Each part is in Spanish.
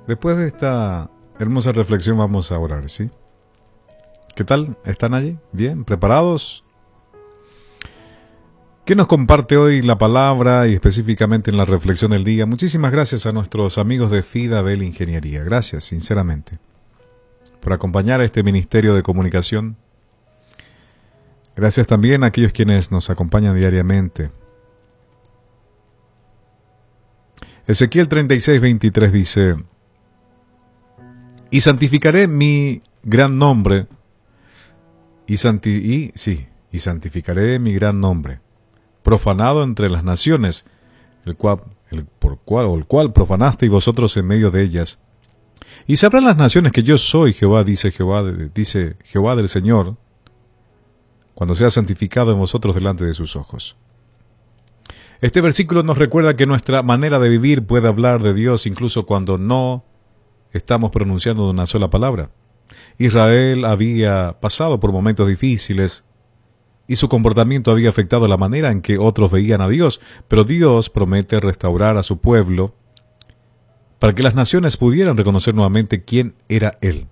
Después de esta hermosa reflexión vamos a orar, ¿sí? ¿Qué tal? ¿Están allí? ¿Bien? ¿Preparados? ¿Qué nos comparte hoy la palabra y específicamente en la reflexión del día? Muchísimas gracias a nuestros amigos de Fidabel Ingeniería. Gracias, sinceramente, por acompañar a este ministerio de comunicación. Gracias también a aquellos quienes nos acompañan diariamente. Ezequiel 36:23 dice: y santificaré mi gran nombre, y santificaré mi gran nombre, profanado entre las naciones, el cual profanasteis vosotros en medio de ellas. Y sabrán las naciones que yo soy Jehová, dice Jehová del Señor, cuando sea santificado en vosotros delante de sus ojos. Este versículo nos recuerda que nuestra manera de vivir puede hablar de Dios incluso cuando no estamos pronunciando una sola palabra. Israel había pasado por momentos difíciles y su comportamiento había afectado la manera en que otros veían a Dios, pero Dios promete restaurar a su pueblo para que las naciones pudieran reconocer nuevamente quién era Él.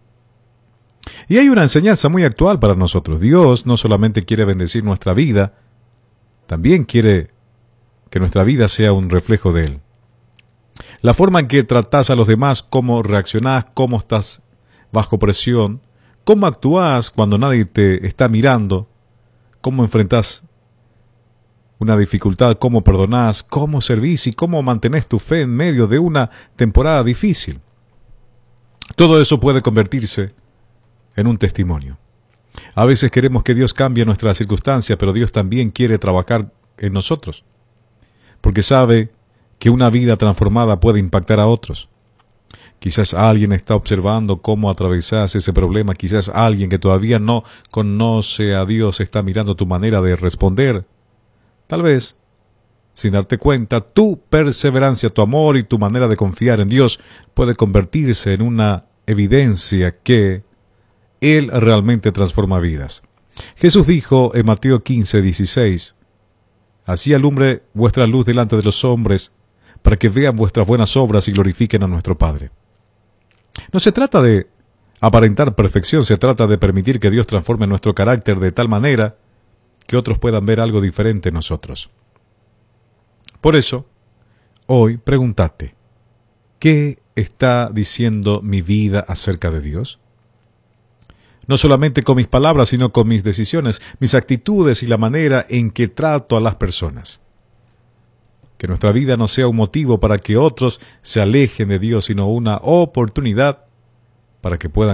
Y hay una enseñanza muy actual para nosotros. Dios no solamente quiere bendecir nuestra vida, también quiere que nuestra vida sea un reflejo de Él. La forma en que tratás a los demás, cómo reaccionás, cómo estás bajo presión, cómo actúas cuando nadie te está mirando, cómo enfrentás una dificultad, cómo perdonás, cómo servís y cómo mantenés tu fe en medio de una temporada difícil. Todo eso puede convertirse en un testimonio. A veces queremos que Dios cambie nuestras circunstancias, pero Dios también quiere trabajar en nosotros, porque sabe que una vida transformada puede impactar a otros. Quizás alguien está observando cómo atravesás ese problema, quizás alguien que todavía no conoce a Dios está mirando tu manera de responder. Tal vez, sin darte cuenta, tu perseverancia, tu amor y tu manera de confiar en Dios puede convertirse en una evidencia que Él realmente transforma vidas. Jesús dijo en Mateo 15:16, así alumbre vuestra luz delante de los hombres, para que vean vuestras buenas obras y glorifiquen a nuestro Padre. No se trata de aparentar perfección, se trata de permitir que Dios transforme nuestro carácter de tal manera que otros puedan ver algo diferente en nosotros. Por eso, hoy pregúntate, ¿qué está diciendo mi vida acerca de Dios? No solamente con mis palabras, sino con mis decisiones, mis actitudes y la manera en que trato a las personas. Que nuestra vida no sea un motivo para que otros se alejen de Dios, sino una oportunidad para que puedan